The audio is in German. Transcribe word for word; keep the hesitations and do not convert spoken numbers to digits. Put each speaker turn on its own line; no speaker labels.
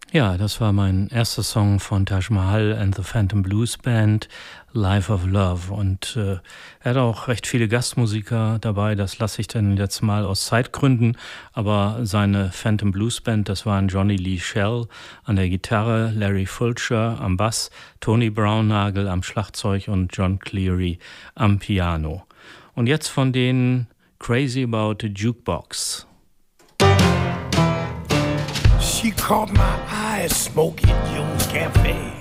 Ja, das war mein erster Song von Taj Mahal and the Phantom Blues Band, Life of Love. Und äh, er hat auch recht viele Gastmusiker dabei, das lasse ich dann jetzt mal aus Zeitgründen. Aber seine Phantom Blues Band, das waren Johnny Lee Shell an der Gitarre, Larry Fulcher am Bass, Tony Brownnagel am Schlagzeug und John Cleary am Piano. Und jetzt von denen Crazy About the Jukebox.
She caught my eye smoking Joe's Cafe.